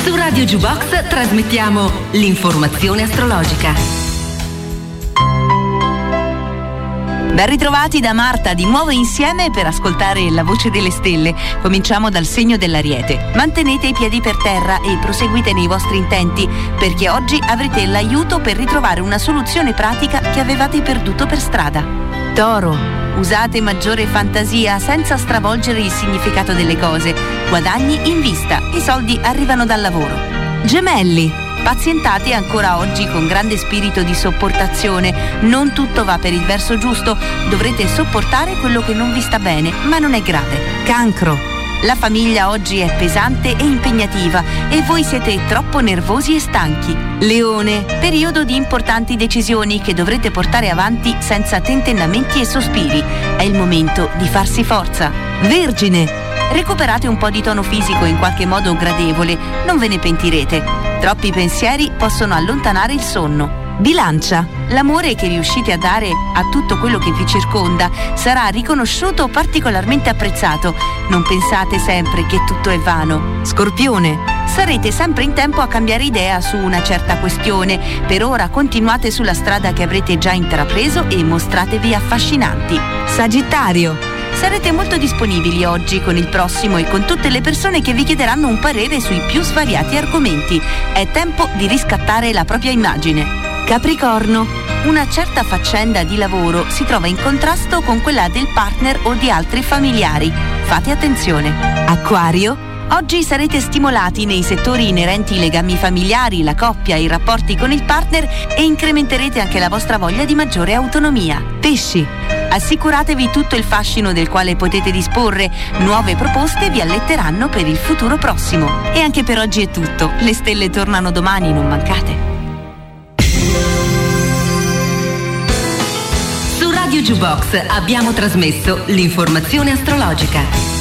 Su Radio Jukebox trasmettiamo l'informazione astrologica. Ben ritrovati da Marta, di nuovo insieme per ascoltare la voce delle stelle. Cominciamo dal segno dell'Ariete. Mantenete i piedi per terra e proseguite nei vostri intenti, perché oggi avrete l'aiuto per ritrovare una soluzione pratica che avevate perduto per strada. Toro, usate maggiore fantasia senza stravolgere il significato delle cose. Guadagni in vista, i soldi arrivano dal lavoro. Gemelli, pazientate ancora oggi con grande spirito di sopportazione. Non tutto va per il verso giusto, dovrete sopportare quello che non vi sta bene, ma non è grave. Cancro, la famiglia oggi è pesante e impegnativa e voi siete troppo nervosi e stanchi. Leone, periodo di importanti decisioni che dovrete portare avanti senza tentennamenti e sospiri. È il momento di farsi forza. Vergine, recuperate un po' di tono fisico in qualche modo gradevole, non ve ne pentirete. Troppi pensieri possono allontanare il sonno. Bilancia, l'amore che riuscite a dare a tutto quello che vi circonda sarà riconosciuto o particolarmente apprezzato. Non pensate sempre che tutto è vano. Scorpione, sarete sempre in tempo a cambiare idea su una certa questione. Per ora continuate sulla strada che avrete già intrapreso e mostratevi affascinanti. Sagittario, sarete molto disponibili oggi con il prossimo e con tutte le persone che vi chiederanno un parere sui più svariati argomenti. È tempo di riscattare la propria immagine. Capricorno, una certa faccenda di lavoro si trova in contrasto con quella del partner o di altri familiari. Fate attenzione. Acquario, oggi sarete stimolati nei settori inerenti ai legami familiari, la coppia, i rapporti con il partner e incrementerete anche la vostra voglia di maggiore autonomia. Pesci, assicuratevi tutto il fascino del quale potete disporre. Nuove proposte vi alletteranno per il futuro prossimo. E anche per oggi è tutto. Le stelle tornano domani, non mancate. Su Radio Jukebox abbiamo trasmesso l'informazione astrologica.